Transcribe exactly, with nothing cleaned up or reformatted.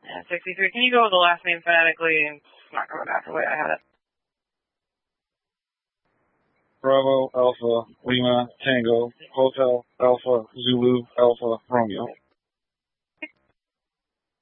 And sixty-three, can you go with the last name phonetically? And it's not coming back the way I had it. Bravo, Alpha, Lima, Tango, Hotel, Alpha, Zulu, Alpha, Romeo.